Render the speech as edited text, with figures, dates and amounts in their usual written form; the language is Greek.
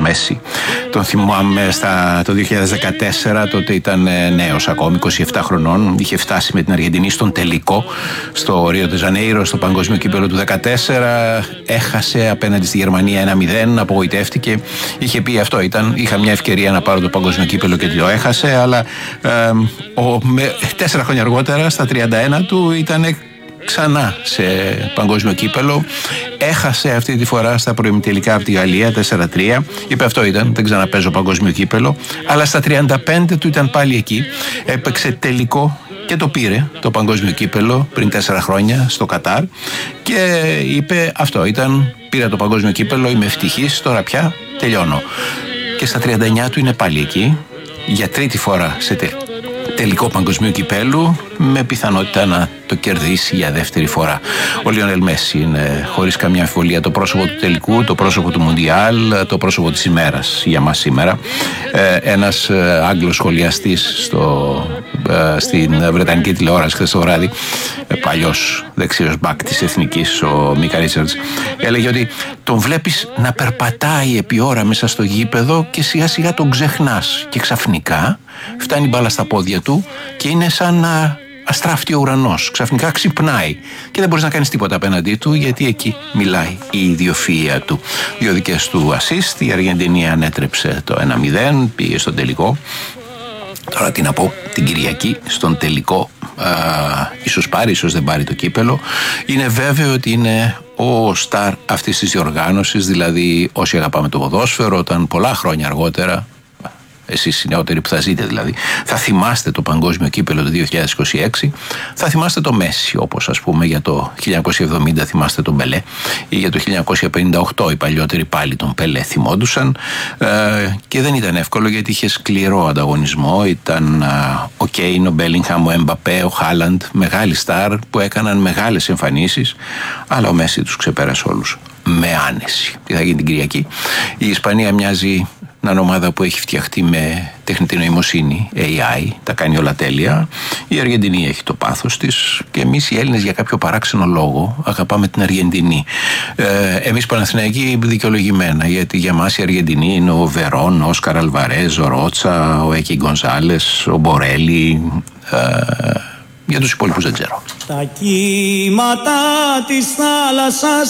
Μέση. Τον θυμάμαι το 2014, τότε ήταν νέος ακόμη, 27 χρονών. Είχε φτάσει με την Αργεντινή στον τελικό, στο Ρίο ντε Ζανέιρο, στο Παγκόσμιο Κύπελλο του 2014. Έχασε απέναντι στη Γερμανία 1-0, απογοητεύτηκε. Είχε πει αυτό ήταν, είχα μια ευκαιρία να πάρω το Παγκόσμιο Κύπελλο και το έχασε, αλλά 4 χρόνια αργότερα, στα 31 του, ήταν ξανά σε παγκόσμιο κύπελλο. Έχασε αυτή τη φορά στα προημιτελικά από τη Γαλλία 4-3. Είπε αυτό ήταν, δεν ξαναπαίζω παγκόσμιο κύπελλο. Αλλά στα 35 του ήταν πάλι εκεί. Έπαιξε τελικό και το πήρε το παγκόσμιο κύπελλο πριν 4 χρόνια στο Κατάρ. Και είπε αυτό ήταν, πήρα το παγκόσμιο κύπελλο, είμαι ευτυχής, τώρα πια τελειώνω. Και στα 39 του είναι πάλι εκεί για τρίτη φορά σε τελικό παγκοσμίου κυπέλου, με πιθανότητα να το κερδίσει για δεύτερη φορά. Ο Λιονέλ Μέση είναι χωρίς καμιά αμφιβολία το πρόσωπο του τελικού, το πρόσωπο του Μουντιάλ, το πρόσωπο της ημέρας για μας σήμερα. Ένας Άγγλος σχολιαστής στην Βρετανική τηλεόραση χθες το βράδυ, παλιός δεξιός μπακ της Εθνικής, ο Μίκα Ρίτσαρντς, έλεγε ότι τον βλέπεις να περπατάει επί ώρα μέσα στο γήπεδο και σιγά σιγά τον ξεχνάς και ξαφνικά φτάνει μπάλα στα πόδια του και είναι σαν να αστράφτει ο ουρανός. Ξαφνικά ξυπνάει και δεν μπορείς να κάνεις τίποτα απέναντί του, γιατί εκεί μιλάει η ιδιοφυΐα του. 2 δικές του ασίστ, η Αργεντινή ανέτρεψε το 1-0, πήγε στον τελικό. Τώρα τι να πω, την Κυριακή στον τελικό ίσως πάρει, ίσως δεν πάρει το κύπελλο. Είναι βέβαιο ότι είναι ο στάρ αυτής της διοργάνωσης, δηλαδή όσοι αγαπάμε το ποδόσφαιρο, όταν πολλά χρόνια αργότερα, εσείς οι νεότεροι που θα ζείτε δηλαδή, θα θυμάστε το παγκόσμιο κύπελλο του 2026, θα θυμάστε το Μέση, όπως ας πούμε για το 1970 θυμάστε τον Πελέ, ή για το 1958 οι παλιότεροι πάλι τον Πελέ θυμόντουσαν, και δεν ήταν εύκολο γιατί είχε σκληρό ανταγωνισμό. Ήταν ο Κέιν, ο Μπέλιγχαμ, ο Εμπαπέ, ο Χάλαντ, μεγάλοι στάρ που έκαναν μεγάλες εμφανίσεις, αλλά ο Μέση τους ξεπέρασε όλους με άνεση. Τι θα γίνει την Κυριακή? Η Ισπανία μοιάζει μια ομάδα που έχει φτιαχτεί με τεχνητή νοημοσύνη, AI, τα κάνει όλα τέλεια. Η Αργεντινή έχει το πάθος της και εμείς οι Έλληνες για κάποιο παράξενο λόγο αγαπάμε την Αργεντινή. Εμείς Παναθηναϊκοί δικαιολογημένα, γιατί για μας η Αργεντινή είναι ο Βερόν, ο Όσκαρ Αλβαρέζ, ο Ρότσα, ο Έκι Γκονζάλες, ο Μπορέλη. Για τους υπόλοιπους δεν ξέρω. Τα κύματα της θάλασσας